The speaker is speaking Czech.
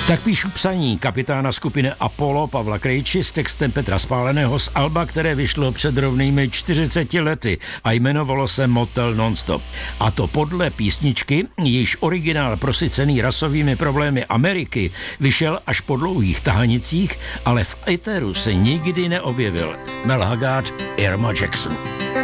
Tak píšu psaní kapitána skupiny Apollo Pavla Krejči s textem Petra Spáleného z alba, které vyšlo před rovnými 40 lety a jmenovalo se Motel Nonstop. A to podle písničky, jejíž originál prosycený rasovými problémy Ameriky vyšel až po dlouhých tahanicích, ale v éteru se nikdy neobjevil. Mel Haggard, Irma Jackson.